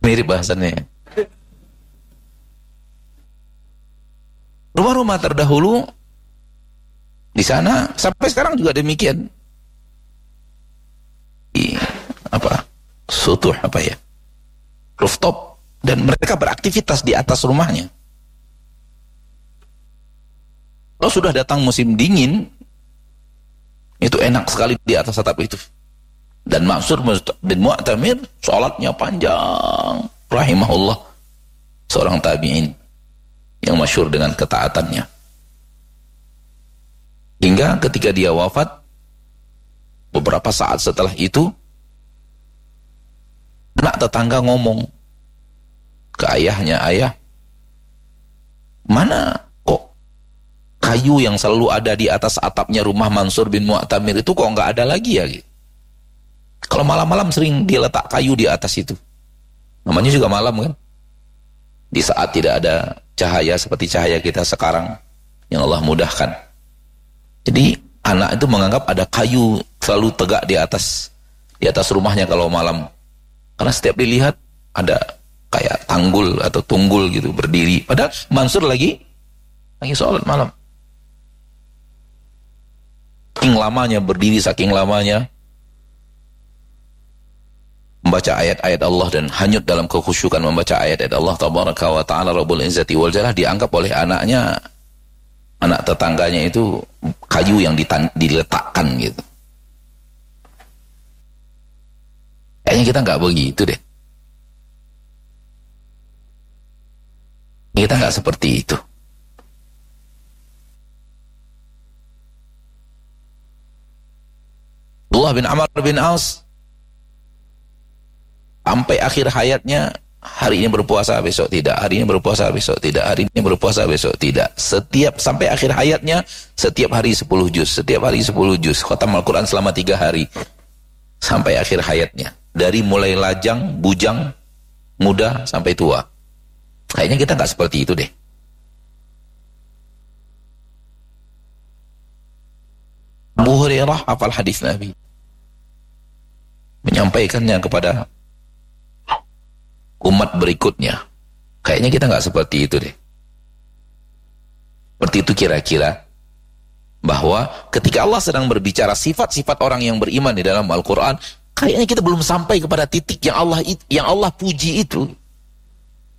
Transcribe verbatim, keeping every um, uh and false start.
Mirip bahasannya. Rumah-rumah terdahulu di sana sampai sekarang juga demikian. Di, apa? Sutuh apa ya? Rooftop, dan mereka beraktivitas di atas rumahnya. Kalau sudah datang musim dingin, itu enak sekali di atas atap itu. Dan Mansur bin Mu'tamir sholatnya panjang, rahimahullah, seorang tabi'in yang masyhur dengan ketaatannya. Hingga ketika dia wafat, beberapa saat setelah itu, anak tetangga ngomong ke ayahnya, "Ayah, mana kok kayu yang selalu ada di atas atapnya rumah Mansur bin Mu'tamir itu kok nggak ada lagi ya?" Kalau malam-malam sering dia letak kayu di atas itu. Namanya juga malam kan? Di saat tidak ada cahaya seperti cahaya kita sekarang yang Allah mudahkan. Jadi anak itu menganggap ada kayu selalu tegak di atas di atas rumahnya kalau malam. Karena setiap dilihat ada kayak tanggul atau tunggul gitu berdiri. Padahal Mansur lagi lagi sholat malam. Saking lamanya berdiri, saking lamanya membaca ayat-ayat Allah dan hanyut dalam kekhusyukan membaca ayat-ayat Allah tabaraka wa ta'ala Rabbul Izzati wal Jalal, dianggap oleh anaknya, anak tetangganya itu kayu yang diletakkan gitu. Kayaknya kita nggak begitu deh. Kita nggak seperti itu. Abdullah bin Amr bin Aus sampai akhir hayatnya, hari ini berpuasa, besok tidak, hari ini berpuasa, besok tidak, hari ini berpuasa, besok tidak. Setiap, sampai akhir hayatnya, setiap hari sepuluh juz, setiap hari sepuluh juz, khatam Al-Quran selama tiga hari. Sampai akhir hayatnya. Dari mulai lajang, bujang, muda, sampai tua. Kayaknya kita nggak seperti itu deh. Abu Hurairah hafal hadis Nabi, menyampaikannya kepada umat berikutnya. Kayaknya kita nggak seperti itu deh. Seperti itu kira-kira, bahwa ketika Allah sedang berbicara sifat-sifat orang yang beriman di dalam Al-Quran, kayaknya kita belum sampai kepada titik yang Allah yang Allah puji itu.